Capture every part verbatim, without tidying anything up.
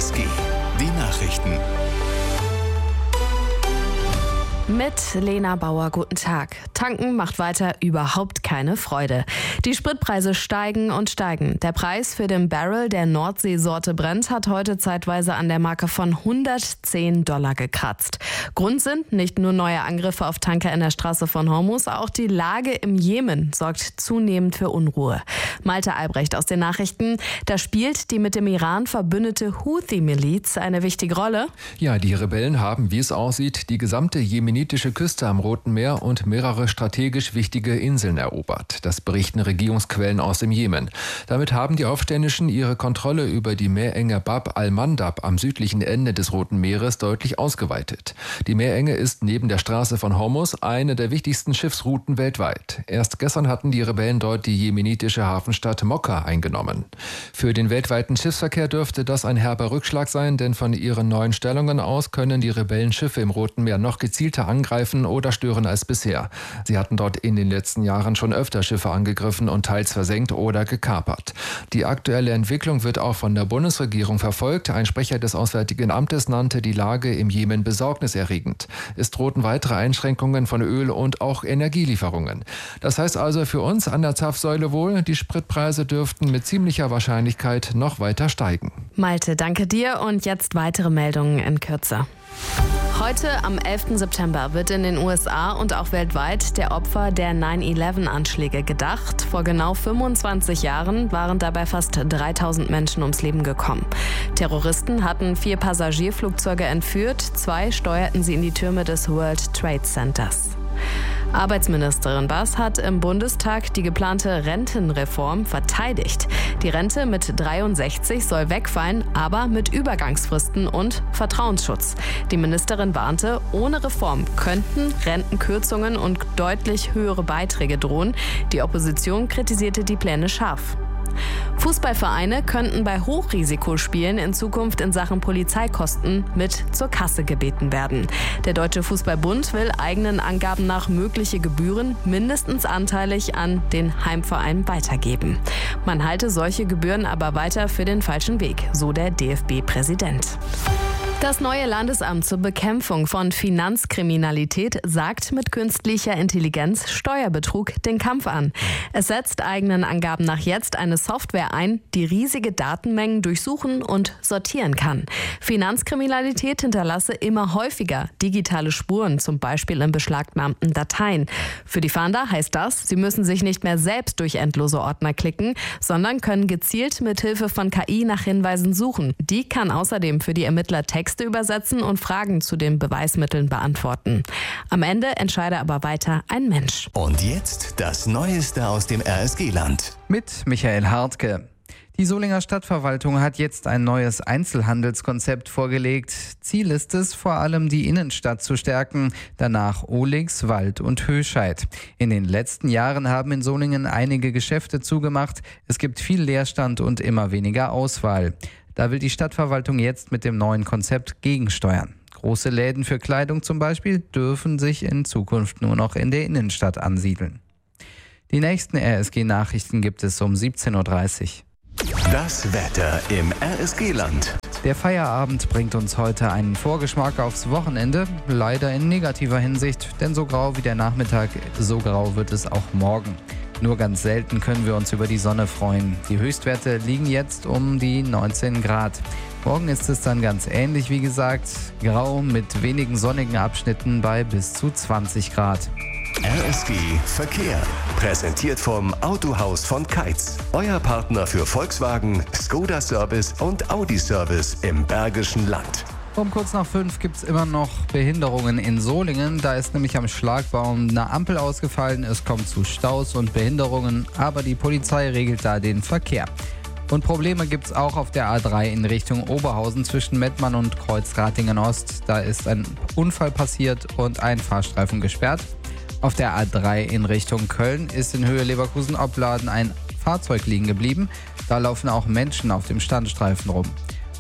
S G. Die Nachrichten. Mit Lena Bauer, guten Tag. Tanken macht weiter überhaupt keine Freude. Die Spritpreise steigen und steigen. Der Preis für den Barrel der Nordseesorte Brent hat heute zeitweise an der Marke von hundertzehn Dollar gekratzt. Grund sind nicht nur neue Angriffe auf Tanker in der Straße von Hormuz, auch die Lage im Jemen sorgt zunehmend für Unruhe. Malte Albrecht aus den Nachrichten. Da spielt die mit dem Iran verbündete Houthi-Miliz eine wichtige Rolle. Ja, die Rebellen haben, wie es aussieht, die gesamte jemenitische Küste am Roten Meer und mehrere strategisch wichtige Inseln erobert. Das berichten Regierungsquellen aus dem Jemen. Damit haben die Aufständischen ihre Kontrolle über die Meerenge Bab al-Mandab am südlichen Ende des Roten Meeres deutlich ausgeweitet. Die Meerenge ist neben der Straße von Hormuz eine der wichtigsten Schiffsrouten weltweit. Erst gestern hatten die Rebellen dort die jemenitische Hafenstadt Mokka eingenommen. Für den weltweiten Schiffsverkehr dürfte das ein herber Rückschlag sein, denn von ihren neuen Stellungen aus können die Rebellen Schiffe im Roten Meer noch gezielter angreifen oder stören als bisher. Sie hatten dort in den letzten Jahren schon öfter Schiffe angegriffen und teils versenkt oder gekapert. Die aktuelle Entwicklung wird auch von der Bundesregierung verfolgt. Ein Sprecher des Auswärtigen Amtes nannte die Lage im Jemen besorgniserregend. Es drohten weitere Einschränkungen von Öl- und auch Energielieferungen. Das heißt also für uns an der Zapfsäule wohl, die Spritpreise dürften mit ziemlicher Wahrscheinlichkeit noch weiter steigen. Malte, danke dir und jetzt weitere Meldungen in Kürze. Heute, am elften September, wird in den U S A und auch weltweit der Opfer der neun elf Anschläge gedacht. Vor genau fünfundzwanzig Jahren waren dabei fast dreitausend Menschen ums Leben gekommen. Terroristen hatten vier Passagierflugzeuge entführt, zwei steuerten sie in die Türme des World Trade Centers. Arbeitsministerin Bass hat im Bundestag die geplante Rentenreform verteidigt. Die Rente mit dreiundsechzig soll wegfallen, aber mit Übergangsfristen und Vertrauensschutz. Die Ministerin warnte, ohne Reform könnten Rentenkürzungen und deutlich höhere Beiträge drohen. Die Opposition kritisierte die Pläne scharf. Fußballvereine könnten bei Hochrisikospielen in Zukunft in Sachen Polizeikosten mit zur Kasse gebeten werden. Der Deutsche Fußballbund will eigenen Angaben nach mögliche Gebühren mindestens anteilig an den Heimverein weitergeben. Man halte solche Gebühren aber weiter für den falschen Weg, so der D F B-Präsident. Das neue Landesamt zur Bekämpfung von Finanzkriminalität sagt mit künstlicher Intelligenz Steuerbetrug den Kampf an. Es setzt eigenen Angaben nach jetzt eine Software ein, die riesige Datenmengen durchsuchen und sortieren kann. Finanzkriminalität hinterlasse immer häufiger digitale Spuren, zum Beispiel in beschlagnahmten Dateien. Für die Fahnder heißt das, sie müssen sich nicht mehr selbst durch endlose Ordner klicken, sondern können gezielt mit Hilfe von K I nach Hinweisen suchen. Die kann außerdem für die Ermittler Texte übersetzen und Fragen zu den Beweismitteln beantworten. Am Ende entscheide aber weiter ein Mensch. Und jetzt das Neueste aus dem R S G-Land. Mit Michael Hartke. Die Solinger Stadtverwaltung hat jetzt ein neues Einzelhandelskonzept vorgelegt. Ziel ist es, vor allem die Innenstadt zu stärken, danach Ohlix, Wald und Höscheid. In den letzten Jahren haben in Solingen einige Geschäfte zugemacht. Es gibt viel Leerstand und immer weniger Auswahl. Da will die Stadtverwaltung jetzt mit dem neuen Konzept gegensteuern. Große Läden für Kleidung zum Beispiel dürfen sich in Zukunft nur noch in der Innenstadt ansiedeln. Die nächsten R S G-Nachrichten gibt es um siebzehn Uhr dreißig. Das Wetter im R S G-Land. Der Feierabend bringt uns heute einen Vorgeschmack aufs Wochenende, leider in negativer Hinsicht, denn so grau wie der Nachmittag, so grau wird es auch morgen. Nur ganz selten können wir uns über die Sonne freuen. Die Höchstwerte liegen jetzt um die neunzehn Grad. Morgen ist es dann ganz ähnlich wie gesagt, grau mit wenigen sonnigen Abschnitten bei bis zu zwanzig Grad. R S G Verkehr. Präsentiert vom Autohaus von Keitz. Euer Partner für Volkswagen, Skoda Service und Audi Service im Bergischen Land. Um kurz nach fünf gibt es immer noch Behinderungen in Solingen. Da ist nämlich am Schlagbaum eine Ampel ausgefallen. Es kommt zu Staus und Behinderungen, aber die Polizei regelt da den Verkehr. Und Probleme gibt es auch auf der A drei in Richtung Oberhausen zwischen Mettmann und Kreuzratingen Ost. Da ist ein Unfall passiert und ein Fahrstreifen gesperrt. Auf der A drei in Richtung Köln ist in Höhe Leverkusen-Opladen ein Fahrzeug liegen geblieben. Da laufen auch Menschen auf dem Standstreifen rum.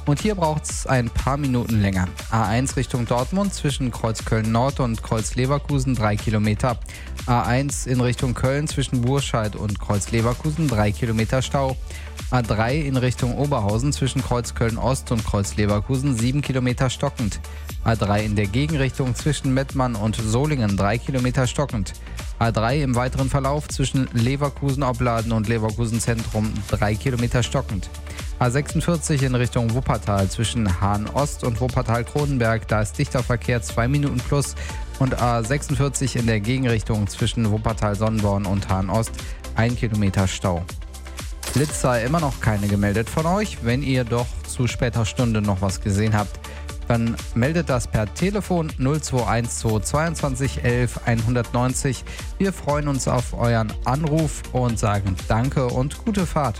Und hier braucht es ein paar Minuten länger. A eins Richtung Dortmund zwischen Kreuzköln Nord und Kreuz-Leverkusen drei Kilometer. A eins in Richtung Köln zwischen Burscheid und Kreuz-Leverkusen drei Kilometer Stau. A drei in Richtung Oberhausen zwischen Kreuzköln Ost und Kreuz-Leverkusen sieben Kilometer stockend. A drei in der Gegenrichtung zwischen Mettmann und Solingen drei Kilometer stockend. A drei im weiteren Verlauf zwischen Leverkusen-Opladen und Leverkusen-Zentrum drei Kilometer stockend. A sechsundvierzig in Richtung Wuppertal zwischen Hahn-Ost und Wuppertal-Kronenberg, da ist dichter Verkehr zwei Minuten plus. Und A sechsundvierzig in der Gegenrichtung zwischen Wuppertal-Sonnenborn und Hahn-Ost ein Kilometer Stau. Blitzer immer noch keine gemeldet von euch. Wenn ihr doch zu später Stunde noch was gesehen habt, dann meldet das per Telefon null zwei eins zwei zweiundzwanzig elf hundertneunzig. Wir freuen uns auf euren Anruf und sagen Danke und gute Fahrt.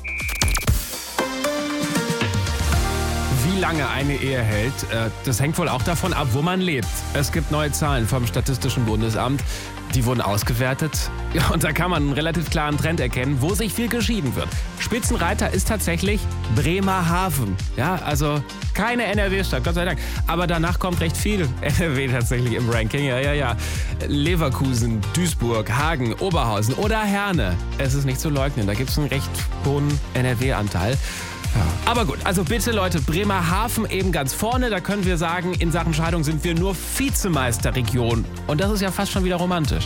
Wie lange eine Ehe hält, das hängt wohl auch davon ab, wo man lebt. Es gibt neue Zahlen vom Statistischen Bundesamt. Die wurden ausgewertet. Ja, und da kann man einen relativ klaren Trend erkennen, wo sich viel geschieden wird. Spitzenreiter ist tatsächlich Bremerhaven. Ja, also keine N R W-Stadt, Gott sei Dank. Aber danach kommt recht viel N R W tatsächlich im Ranking. Ja, ja, ja. Leverkusen, Duisburg, Hagen, Oberhausen oder Herne. Es ist nicht zu leugnen, da gibt es einen recht hohen N R W-Anteil. Ja. Aber gut, also bitte Leute, Bremerhaven eben ganz vorne. Da können wir sagen, in Sachen Scheidung sind wir nur Vizemeisterregion. Und das ist ja fast schon wieder romantisch.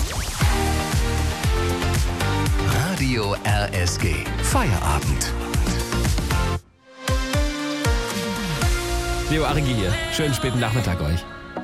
Radio R S G. Feierabend. Leo Arigi hier. Schönen späten Nachmittag euch.